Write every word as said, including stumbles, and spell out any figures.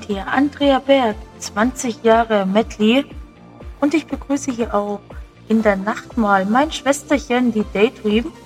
sind hier Andrea Berg, zwanzig Jahre Medley, und ich begrüße hier auch in der Nacht mal mein Schwesterchen, die Daydream.